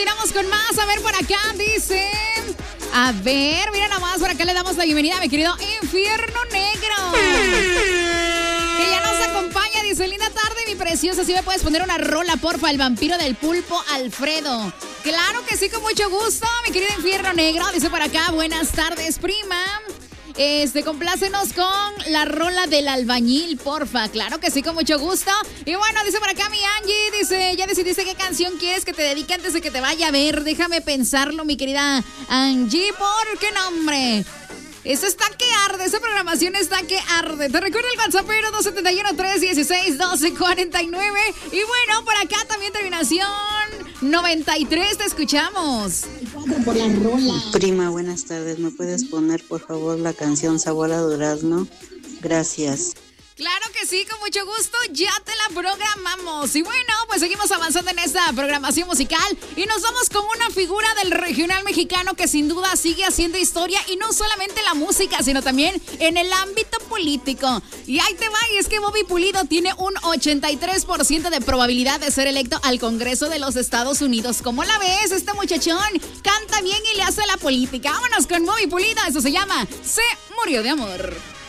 continuamos con más. A ver, por acá dice... A ver, mira nada más, por acá le damos la bienvenida a mi querido Infierno Negro. Que ya nos acompaña, dice, linda tarde, mi preciosa. Si me puedes poner una rola, porfa, el vampiro del pulpo, Alfredo. Claro que sí, con mucho gusto, mi querido Infierno Negro. Dice por acá, buenas tardes, prima. Complácenos con la rola del albañil, porfa. Claro que sí, con mucho gusto. Y bueno, dice por acá mi Angie, dice, ya decidiste qué canción quieres que te dedique antes de que te vaya a ver. Déjame pensarlo, mi querida Angie, ¿por qué nombre? Eso está que arde, esa programación está que arde. Te recuerdo el WhatsApp 271-316-1249. Y bueno, por acá también terminación 93, te escuchamos. Por la rola. Prima, buenas tardes. ¿Me puedes poner, por favor, la canción Sabor a Durazno? Gracias. Claro que sí, con mucho gusto, ya te la programamos. Y bueno, pues seguimos avanzando en esta programación musical y nos vamos con una figura del regional mexicano que sin duda sigue haciendo historia, y no solamente en la música, sino también en el ámbito político. Y ahí te va, y es que Bobby Pulido tiene un 83% de probabilidad de ser electo al Congreso de los Estados Unidos. ¿Cómo la ves? Este muchachón canta bien y le hace la política. Vámonos con Bobby Pulido, eso se llama Se Murió de Amor.